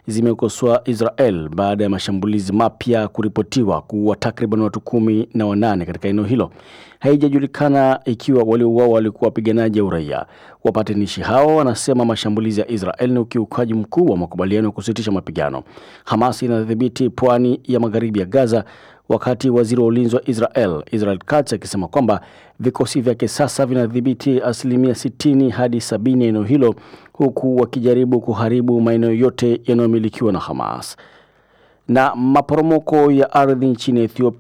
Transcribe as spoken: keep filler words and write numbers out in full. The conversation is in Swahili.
zimekosoa Israel baada ya mashambulizi mapya kuripotiwa kuua takriban watu kumi na wanane katika eneo hilo. Haijajulikana ikiwa waliouawa walikuwa wapiganaji au raia. Wapatanishi hao wanasema mashambulizi ya Israel ni ukiukaji mkuu wa makubaliano ya kusitisha mapigano. Hamas inadhibiti pwani ya magharibi ya Gaza, wakati waziri wa ulinzi wa Israel, Israel Katz, akisema kwamba vikosi vyake sasa vinadhibiti asilimia sitini hadi sabini ya eneo hilo, huku wakijaribu kuharibu maeneo yote yanayomilikiwa na Hamas. Na maporomoko ya ardhi nchini Ethiopia